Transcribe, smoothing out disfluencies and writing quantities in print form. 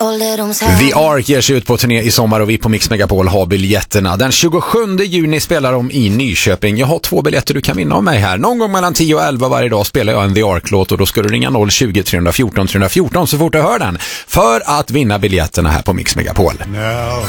The Ark ger sig ut på turné i sommar och vi på Mix Megapol har biljetterna. Den 27 juni spelar de i Nyköping. Jag har 2 biljetter du kan vinna av mig här. Någon gång mellan 10 och 11 varje dag spelar jag en The Ark-låt och då ska du ringa 020-314 314 så fort du hör den för att vinna biljetterna här på Mix Megapol. Now